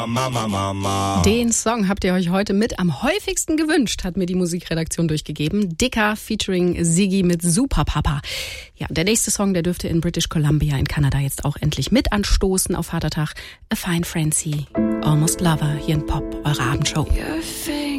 Den Song habt ihr euch heute mit am häufigsten gewünscht, hat mir die Musikredaktion durchgegeben. Dicker featuring Siggi mit Superpapa. Ja, der nächste Song, der dürfte in British Columbia in Kanada jetzt auch endlich mit anstoßen auf Vatertag. A Fine Frenzy, Almost Lover, hier in Pop, eure Abendshow. Your face